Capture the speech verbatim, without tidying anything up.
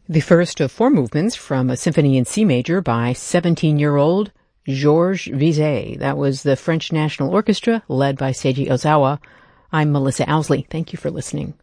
The first of four movements from a symphony in C major by seventeen-year-old Georges Bizet. That was the French National Orchestra, led by Seiji Ozawa. I'm Melissa Owsley. Thank you for listening.